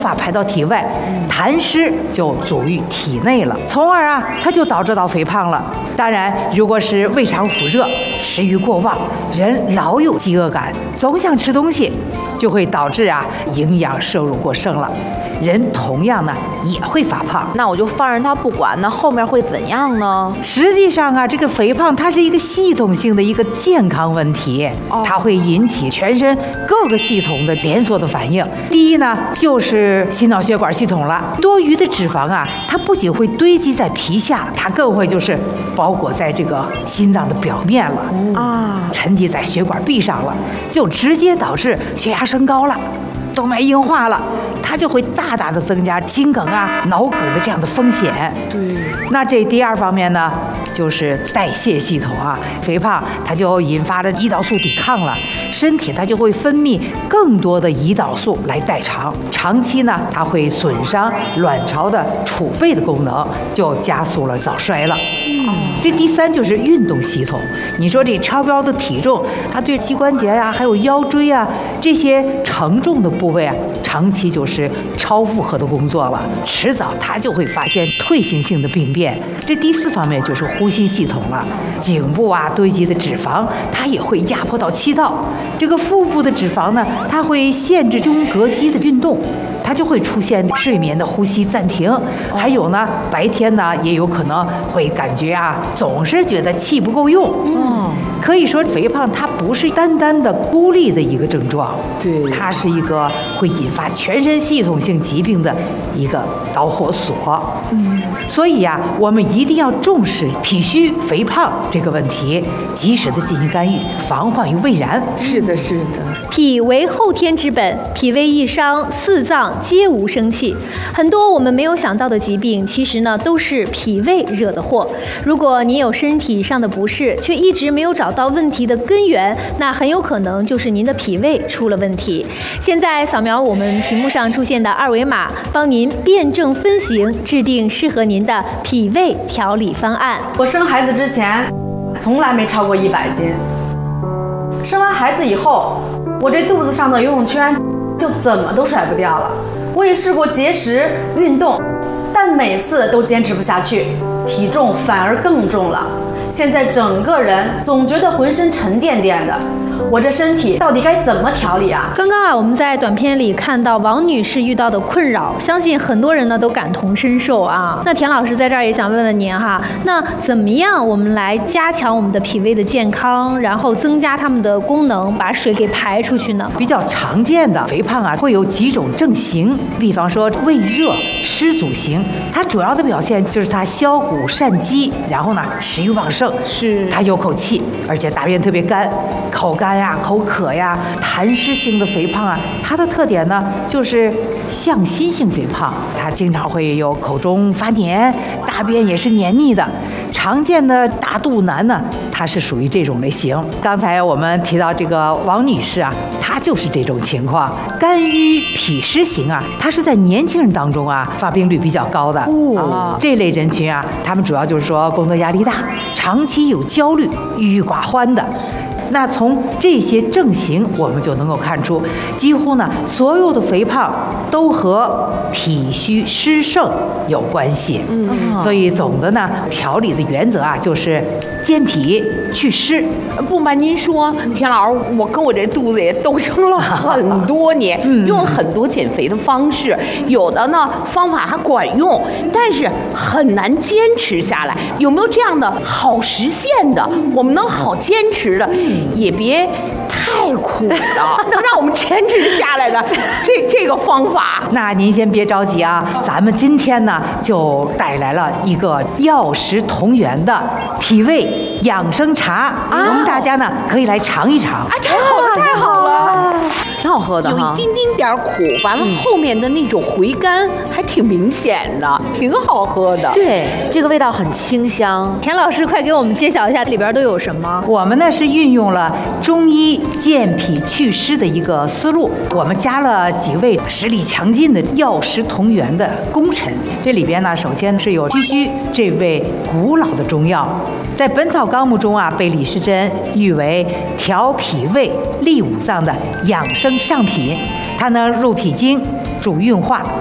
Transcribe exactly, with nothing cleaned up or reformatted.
法排到体外，痰湿就阻于体内了，从而啊，它就导致到肥胖了。当然，如果是胃肠腑热、食欲过旺，人老有饥饿感，总想吃东西，就会导致啊营养摄入过剩了。人同样呢也会发胖。 那我就放任它不管，那后面会怎样呢？ 实际上啊，这个肥胖它是一个系统性的一个健康问题， 哦、 它会引起全身各个系统的连锁的反应。第一呢，就是心脑血管系统了。多余的脂肪啊，它不仅会堆积在皮下，它更会就是包裹在这个心脏的表面了啊，沉积在血管壁上了，就直接导致血压升高了。动脉硬化了，它就会大大的增加心梗啊、脑梗的这样的风险。 对， 那这第二方面呢，就是代谢系统啊，肥胖它就引发了胰岛素抵抗了，身体它就会分泌更多的胰岛素来代偿，长期呢，它会损伤卵巢的储备的功能，就加速了早衰了。嗯，这第三就是运动系统。你说这超标的体重，它对膝关节呀、啊，还有腰椎啊这些承重的部位啊，长期就是超负荷的工作了，迟早它就会发现退行性的病变。这第四方面就是呼吸系统了，颈部啊堆积的脂肪，它也会压迫到气道。这个腹部的脂肪呢，它会限制胸膈肌的运动。它就会出现睡眠的呼吸暂停，还有呢，白天呢也有可能会感觉啊，总是觉得气不够用。嗯，可以说肥胖它不是单单的孤立的一个症状， 对， 它是一个会引发全身系统性疾病的一个导火索。嗯，所以呀、啊，我们一定要重视脾虚肥胖这个问题，及时的进行干预，防患于未然。 是的，是的。 脾为后天之本，脾胃一伤，四脏皆无生气。很多我们没有想到的疾病，其实呢都是脾胃惹的祸。如果您有身体上的不适，却一直没有找到问题的根源，那很有可能就是您的脾胃出了问题。现在扫描我们屏幕上出现的二维码，帮您辨证分型，制定适合您的脾胃调理方案。 我生孩子之前从来没超过一百斤，生完孩子以后，我这肚子上的游泳圈就怎么都甩不掉了。我也试过节食运动，但每次都坚持不下去，体重反而更重了。现在整个人总觉得浑身沉甸甸的，我这身体到底该怎么调理啊？ 刚刚啊，我们在短片里看到王女士遇到的困扰，相信很多人呢都感同身受啊。那田老师在这儿也想问问您哈，那怎么样我们来加强我们的脾胃的健康，然后增加它们的功能，把水给排出去呢？ 比较常见的肥胖啊，会有几种症型，比方说胃热湿阻型，它主要的表现就是它消谷善饥，然后呢食欲旺盛， 是它有口气，而且大便特别干，口干呀、口渴呀。痰湿性的肥胖啊，它的特点呢就是向心性肥胖，它经常会有口中发黏，大便也是黏腻的。常见的大肚腩呢，它是属于这种类型。刚才我们提到这个王女士啊，她就是这种情况。肝郁脾湿型啊，它是在年轻人当中啊发病率比较高的。哦，这类人群啊，他们主要就是说工作压力大，长期有焦虑、郁郁寡欢的。那从这些症型，我们就能够看出，几乎呢所有的肥胖都和脾虚湿盛有关系。嗯，所以总的呢调理的原则啊，就是健脾祛湿。 不瞒您说，田老师，我跟我这肚子也斗争了很多年，嗯、用了很多减肥的方式，有的呢方法还管用，但是很难坚持下来。有没有这样的好实现的，我们能好坚持的？也别太苦的，能让我们坚持下来的这这个方法。 那您先别着急啊，咱们今天呢就带来了一个药食同源的脾胃养生茶，啊、我们大家呢可以来尝一尝。 啊，太好了，太好了，挺好喝的哈，有一丁丁点苦，完了后面的那种回甘还挺明显的，挺好喝的。对，这个味道很清香。 田老师，快给我们揭晓一下里边都有什么？ 我们呢是运用了中医健脾祛湿的一个思路，我们加了几味实力强劲的药食同源的功臣。这里边呢，首先是有居居这味古老的中药，在《本草纲目》中啊，被李时珍誉为调脾胃、利五脏的养生上品。它呢入脾经、 助运化。